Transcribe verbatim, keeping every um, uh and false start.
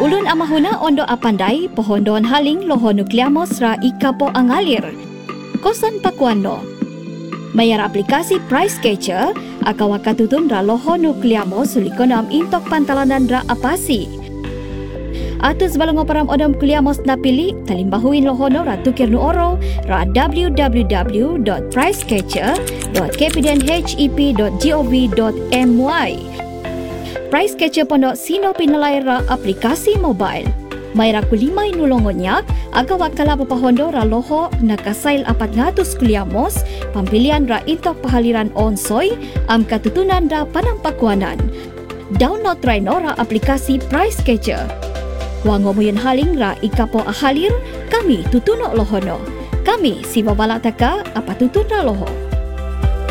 Ulun amahuna ondo apandai pohondoan haling loho nukleamos ra ikapo angalir. Kosan pakuano. Mayar aplikasi Price Catcher akaw katutun ra loho nukleamos sulikonam intok pantalanan ra apasi. Atus balango param odom kuliamos napili talimbahuin lohono ra tukir nu oro ra w w w dot price catcher dot k p d n h e p dot gov dot m y. Price Catcher pondok sino pinalay ra aplikasi mobile. Mayra kulimay nulongonyak agaw akala papahondo ra loho nakasail apat ngatus kuliamos pampilian ra intok pahaliran onsoy am katutunan ra panampakuanan. Download try no ra aplikasi Price Catcher. Wango mo yan haling ra ikapo ahalir, kami tutuno lohono. Kami si babala taka apa tutun ra loho.